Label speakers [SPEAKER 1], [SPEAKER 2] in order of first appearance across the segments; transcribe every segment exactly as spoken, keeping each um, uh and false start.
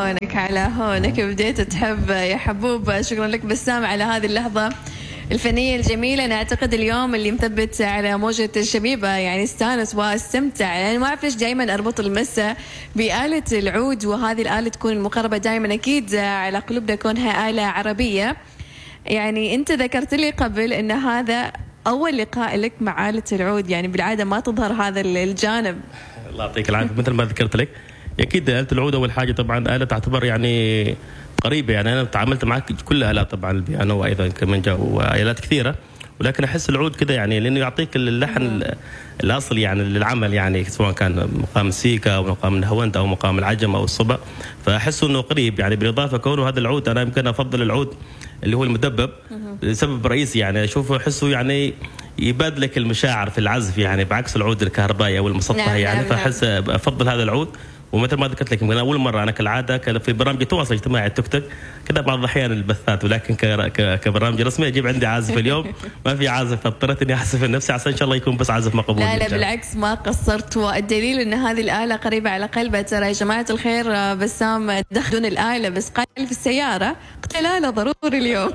[SPEAKER 1] هونك على هونك، بديت تحب يا حبوب. شكرا لك بسام على هذه اللحظة الفنية الجميلة. أنا أعتقد اليوم اللي مثبت على موجة الشبيبة يعني استانس واستمتع. أنا يعني ما أعرف ليش دائما أربط المسة بآلة العود، وهذه الآلة تكون المقربة دائما أكيد على قلوبنا كونها آلة عربية. يعني أنت ذكرت لي قبل أن هذا أول لقاء لك مع آلة العود، يعني بالعادة ما تظهر هذا الجانب.
[SPEAKER 2] الله يعطيك العافية. مثل ما ذكرت لك أكيد آلة العود أول حاجة طبعا آلة تعتبر يعني قريبة، يعني أنا تعاملت معك كل آلات طبعا، البيانو وأيضا كمانجا وآلات كثيرة، ولكن أحس العود كده يعني لأنه يعطيك اللحن الأصلي يعني للعمل، يعني سواء كان مقام السيكا أو مقام الهوند أو مقام العجم أو الصبا، فأحس إنه قريب يعني. بالإضافة كونه هذا العود أنا يمكن أفضل العود اللي هو المدبب لسبب رئيسي، يعني أشوفه أحسه يعني يبادلك المشاعر في العزف، يعني بعكس العود الكهربائي أو المسطح. نعم يعني نعم فأحس أفضل هذا العود. ومثل ما ذكرت لك يمكن اول مره انا كالعاده في برامج التواصل الاجتماعي التيك توك كذا بعض الاحيان البثات، ولكن كبرامج رسمي اجيب عندي عازف اليوم ما في عازف، فاضطريت اني احسف نفسي عشان ان شاء الله يكون بس عازف مقبول.
[SPEAKER 1] لا لا بالعكس ما قصرت، والدليل ان هذه الاله قريبه على قلبه. ترى يا جماعه الخير بسام دخلون الاله بس قال في السياره، قلت لا لا ضروري اليوم.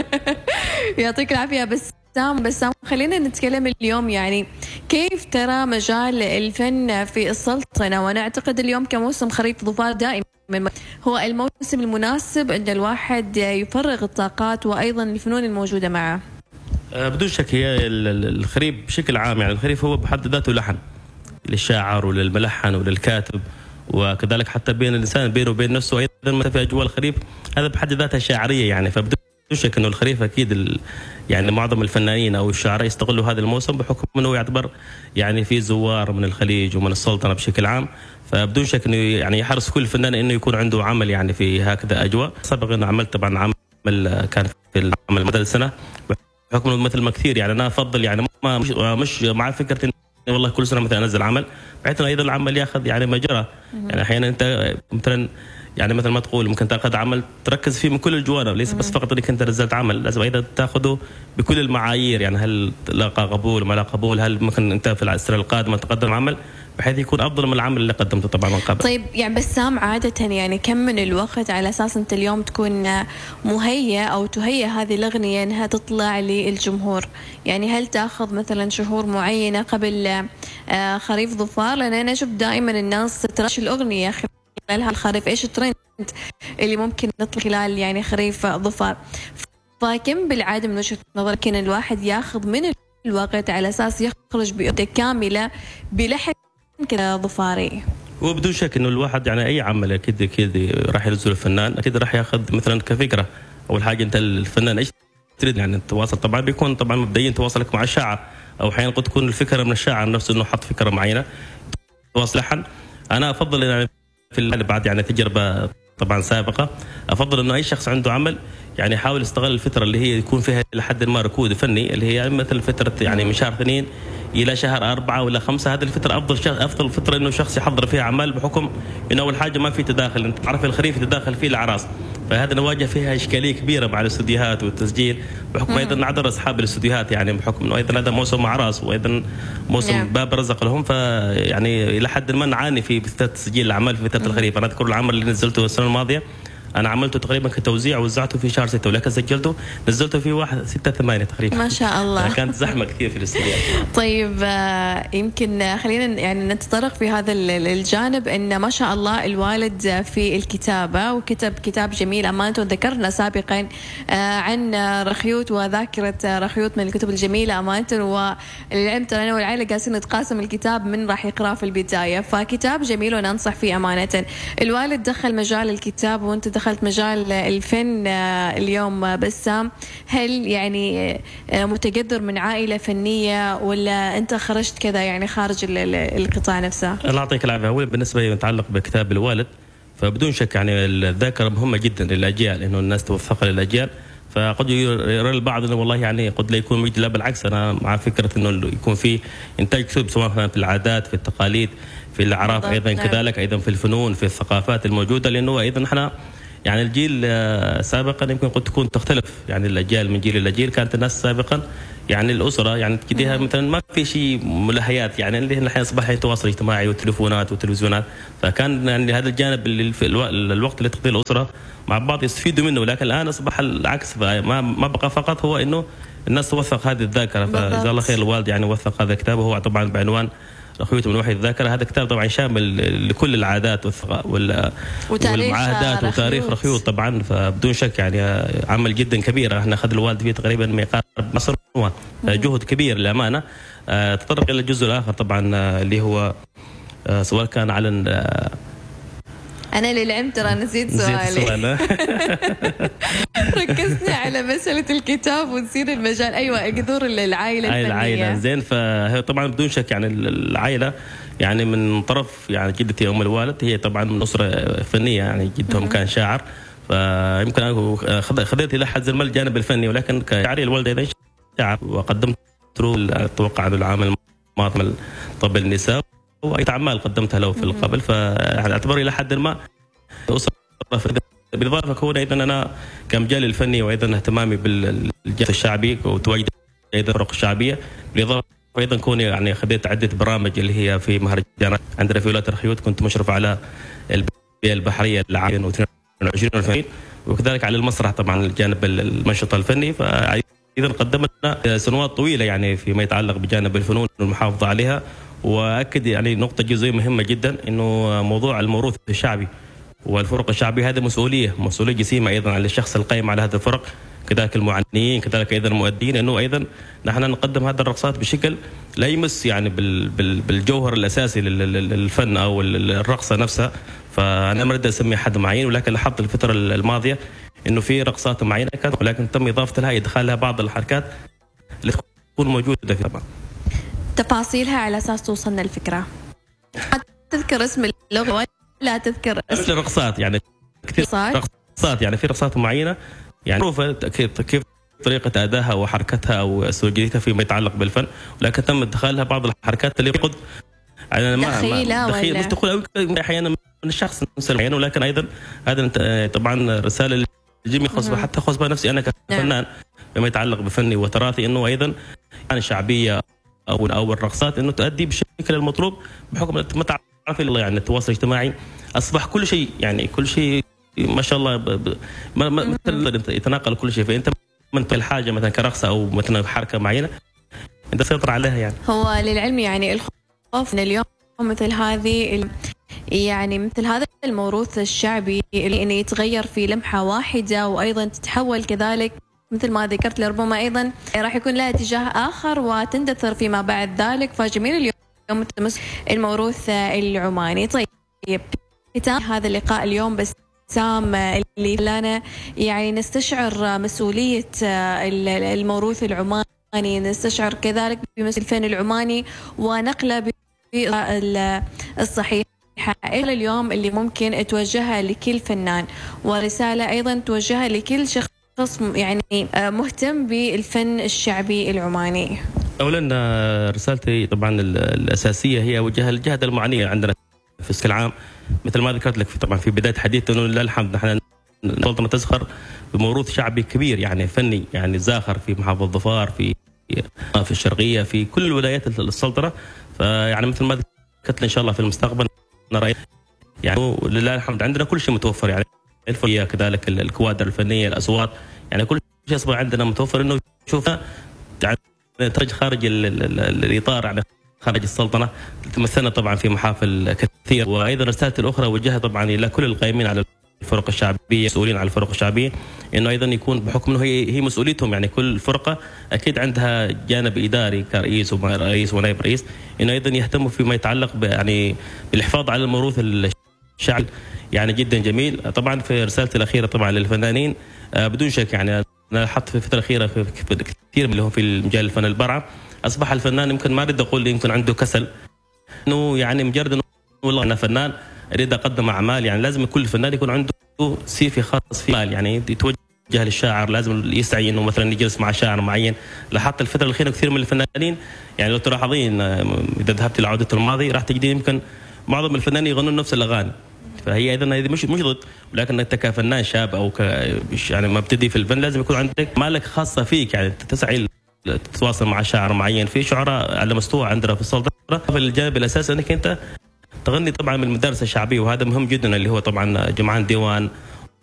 [SPEAKER 1] يعطيك العافيه بس بسام. بسام خلينا نتكلم اليوم يعني كيف ترى مجال الفن في السلطنة؟ وأنا أعتقد اليوم كموسم خريف ظفار دائما هو الموسم المناسب أن الواحد يفرغ الطاقات وأيضا الفنون الموجودة معه.
[SPEAKER 2] بدون شك هي الخريف بشكل عام، يعني الخريف هو بحد ذاته لحن للشاعر وللملحن وللكاتب، وكذلك حتى بين الإنسان بينه وبين نفسه أيضا في أجواء الخريف هذا بحد ذاتها شاعرية يعني. فبدون شك انه الخريف اكيد ال... يعني معظم الفنانين او الشعراء يستغلوا هذا الموسم بحكم انه يعتبر يعني في زوار من الخليج ومن السلطنه بشكل عام، فبدون شك انه يعني يحرص كل فنان انه يكون عنده عمل يعني في هكذا اجواء. سبق انه عملت طبعا عمل كان في العمل مدى السنه بحكم انه مثل ما كثير يعني انا افضل يعني ما مش, مش مع فكره إن والله كل سنه مثلا انزل عمل، بحيث انه ايضا العمل ياخذ يعني مجرى. يعني احيانا انت مثلا يعني مثل ما تقول ممكن تاخذ عمل تركز فيه من كل الجوانب، ليس بس فقط انك انت نزلت عمل، لازم ايضا تاخذه بكل المعايير، يعني هل لاقى قبول ما لا قبول، هل ممكن انت في السنه القادمه تقدم عمل بحيث يكون افضل من العمل اللي قدمته طبعا من قبل.
[SPEAKER 1] طيب يعني بسام عاده يعني كم من الوقت على اساس انت اليوم تكون مهيئ او تهيئ هذه الاغنيه انها تطلع للجمهور؟ يعني هل تاخذ مثلا شهور معينه قبل خريف ظفار؟ لان انا اشوف دائما الناس ترش الاغنيه خلال الخريف، ايش الترند اللي ممكن نطلع خلال يعني خريف ظفار؟ فكم بالعاده من وجهه نظرك ان الواحد ياخذ من الوقت على اساس يخرج بأداء كامله بلحن كذا ظفاري؟
[SPEAKER 2] هو بدون شك انه الواحد يعني اي عمل اكيد اكيد راح ينزل الفنان اكيد راح ياخذ مثلا كفكره. اول حاجه انت الفنان ايش تريد يعني التواصل، طبعا بيكون طبعا مبدئيا تواصلك مع الشاعر، او احيانا قد تكون الفكره من الشاعر نفسه انه حط فكره معينه تواصل لحن. انا افضل يعني في بعد يعني تجربه طبعا سابقه، افضل انه اي شخص عنده عمل يعني يحاول يستغل الفتره اللي هي يكون فيها لحد ما ركود فني، اللي هي مثل فتره يعني من شهر اثنين الى شهر أربعة ولا خمسة. هذه الفتره افضل شخص افضل فتره انه شخص يحضر فيها اعمال، بحكم انه اول حاجه ما في تداخل، انت تعرف الخريف يتداخل فيه الاعراس، فهذا نواجه فيها اشكاليه كبيره مع الاستوديوهات والتسجيل، بحكم ايضا عذر اصحاب الاستوديوهات يعني بحكم انه ايضا هذا موسم اعراس وايضا موسم باب رزق لهم، فيعني الى حد ما نعاني في تسجيل الاعمال في فتره الخريف. انا اذكر العمل اللي نزلته السنه الماضيه انا عملته تقريبا كتوزيع وزعته في شهر ستة، ولكن سجلته نزلته في واحد ستة ثمانية تقريبا.
[SPEAKER 1] ما شاء الله.
[SPEAKER 2] كانت زحمه كثير في الاستديو.
[SPEAKER 1] طيب يمكن خلينا يعني نتطرق في هذا الجانب ان ما شاء الله الوالد في الكتابه وكتب كتاب جميل امانته، ذكرنا سابقا عن رخيوت وذاكره رخيوت من الكتب الجميله امانته، والعلم ترى انا والعائله قاسين نتقاسم الكتاب من راح يقراه في البدايه، فكتاب جميل وننصح فيه امانه. الوالد دخل مجال الكتاب وانت دخلت مجال الفن اليوم بسام، هل يعني متقدر من عائلة فنية ولا أنت خرجت كذا يعني خارج القطاع نفسه؟
[SPEAKER 2] الله يعطيك العافية. أولا بالنسبة لي متعلق بكتاب الوالد فبدون شك يعني الذاكرة مهمة جدا للأجيال، إنه الناس توثق للأجيال، فقد يرى البعض انه والله يعني قد لا يكون مجدي، لا بالعكس انا مع فكره انه يكون في انتاج كتب سواء في العادات في التقاليد في الاعراف ايضا كذلك ايضا في الفنون في الثقافات الموجوده، لانه ايضا احنا يعني الجيل سابقا يمكن قد تكون تختلف يعني الاجيال من جيل الى جيل. كانت الناس سابقا يعني الاسره يعني تجديها مثلا ما في شيء ملهيات، يعني اللي الحين اصبح الحين تواصل اجتماعي والتليفونات والتلفزيونات، فكان يعني هذا الجانب اللي في الوقت اللي تقضيه الاسره مع بعض يستفيدوا منه، ولكن الان اصبح العكس، ما ما بقى فقط هو انه الناس توثق هذه الذاكره. فجزاه الله خير الوالد يعني وثق هذا الكتاب، وهو طبعا بعنوان رخيوت من وحي الذاكره. هذا كتاب طبعا شامل لكل العادات والمعاهدات وتاريخ رخيوت طبعا، فبدون شك يعني عمل جدا كبير. احنا اخذ الوالد فيه تقريبا ما يقارب عشر سنوات، جهد كبير للامانه. تطرق الى الجزء الاخر طبعا اللي هو سواء كان على
[SPEAKER 1] أنا للعلم ترى نسيت سؤالي. ركزنا على مسألة الكتاب ونسينا المجال. أيوة قدور العائلة الفنية.
[SPEAKER 2] العائلة زين، فهي طبعا بدون شك يعني العائلة يعني من طرف يعني جدتي أم الوالد، هي طبعا من أسرة فنية، يعني جدهم كان شاعر، فيمكن أنا خذيت إلى حد ما الجانب الفني، ولكن كشاعري الوالد أيضا شاعر، وقدمت أتوقع العام الماضي طب النساء واي اعمال قدمتها له في القبل، فاعتبر الى حد ما اسره. بالاضافه كون ايضا انا كمجالي الفني وايضا اهتمامي بالجانب الشعبي وتواجد ايضا الفرق الشعبيه، بالاضافه ايضا كوني يعني خذيت عده برامج اللي هي في مهرجانات عندنا في ولايه رخيوت، كنت مشرف على البيئه البحريه العام اثنين وعشرين، وكذلك على المسرح طبعا الجانب المنشط الفني. فايضا قدمنا سنوات طويله يعني فيما يتعلق بجانب الفنون والمحافظه عليها. واكد يعني نقطه جزئيه مهمه جدا انه موضوع الموروث الشعبي والفرق الشعبيه هذه مسؤوليه مسؤوليه جسيمه ايضا على الشخص القائم على هذه الفرق، كذلك المعنيين، كذلك ايضا المؤدين، انه ايضا نحن نقدم هذه الرقصات بشكل لا يمس يعني بالجوهر الاساسي للفن او الرقصه نفسها. فانا ما اريد اسمي حد معين، ولكن لاحظت الفتره الماضيه انه في رقصات معينه كانت، ولكن تم اضافه لها ادخال لها بعض الحركات اللي تكون موجوده في طبعا
[SPEAKER 1] تفاصيلها على اساس توصلنا الفكره. تذكر اسم اللغه ولا تذكر اسم
[SPEAKER 2] الرقصات؟ يعني كثير رقصات، يعني في رقصات معينه يعني معروفه كيف طريقه ادائها وحركتها او سلوكيتها فيما يتعلق بالفن، ولكن تم ادخالها بعض الحركات اللي يقود
[SPEAKER 1] على دخيله
[SPEAKER 2] ولا مش دخول احيانا من الشخص معين، ولكن ايضا هذا طبعا رساله للجميع خاصه حتى خاص بنفسي انا كفنان فيما يتعلق بفني وتراثي، انه ايضا يعني شعبيه او او الرقصات انه تؤدي بالشكل المطلوب، بحكم ما تعرف الله يعني التواصل الاجتماعي اصبح كل شيء يعني كل شيء ما شاء الله ب... ب... ما ما يتناقل كل شيء، فانت من الحاجه مثلا كرقصه او مثلا حركه معينه انت تسيطر عليها. يعني
[SPEAKER 1] هو للعلم يعني الخوف من اليوم مثل هذه يعني مثل هذا الموروث الشعبي اللي انه يتغير في لمحه واحده، وايضا تتحول كذلك مثل ما ذكرت لربما أيضا راح يكون لها اتجاه آخر وتندثر فيما بعد ذلك. فجميل اليوم تمس الموروث العماني. طيب ختام هذا اللقاء اليوم بسام اللي لنا يعني نستشعر مسؤولية الموروث العماني، نستشعر كذلك بمسؤولية الفن العماني ونقله الصحيح إلى اليوم اللي ممكن توجهها لكل فنان، ورسالة أيضا توجهها لكل شخص يعني مهتم بالفن الشعبي العماني.
[SPEAKER 2] اولا رسالتي طبعا الاساسيه هي وجهها للجهات المعنيه عندنا في السلك العام، مثل ما ذكرت لك في طبعا في بدايه حديثي انه لله الحمد نحن السلطنه تزخر بموروث شعبي كبير يعني فني يعني زاخر في محافظه ظفار، في في الشرقيه، في كل ولايات السلطنه. فيعني مثل ما ذكرت ان شاء الله في المستقبل نرى يعني لله الحمد عندنا كل شيء متوفر، يعني الفنية كذلك الكوادر الفنيه، الاصوات، يعني كل شيء اصبح عندنا متوفر انه نشوفها تخرج خارج الاطار يعني خارج السلطنه. تمثلنا طبعا في محافل كثير. وايضا رسالتي الاخرى وجهها طبعا الى كل القائمين على الفرق الشعبيه، مسؤولين على الفرق الشعبيه، انه ايضا يكون بحكم انه هي هي مسؤوليتهم، يعني كل فرقه اكيد عندها جانب اداري كرئيس ورئيس ونائب رئيس، انه ايضا يهتموا فيما يتعلق يعني بالحفاظ على الموروث الشعبي يعني جدا جميل. طبعا في رسالتي الاخيره طبعا للفنانين بدون شك يعني انا لاحظت في الفتره الاخيره في كثير من اللي هم في مجال الفن البرعه اصبح الفنان يمكن ما اريد اقول يمكن عنده كسل، انه يعني مجرد انه والله انا فنان اريد اقدم اعمال، يعني لازم كل فنان يكون عنده سيفي خاص فيه، يعني يتوجه للشاعر، لازم يسعي انه مثلا يجلس مع شاعر معين. لاحظت الفتره الاخيره كثير من الفنانين يعني لو تلاحظين اذا ذهبت لعوده الماضي راح تجدين يمكن معظم الفنانين يغنون نفس الاغاني، فهي ايضا هذه مش مش ضد، ولكن انت كفنان شاب او ك يعني مبتدئ في الفن لازم يكون عندك مالك خاصه فيك، يعني تسعي تتواصل مع شاعر معين. في شعراء على مستوى عندنا في السلطنه. في الجانب الاساسي انك انت تغني طبعا من المدارس الشعبيه، وهذا مهم جدا اللي هو طبعا جمعان ديوان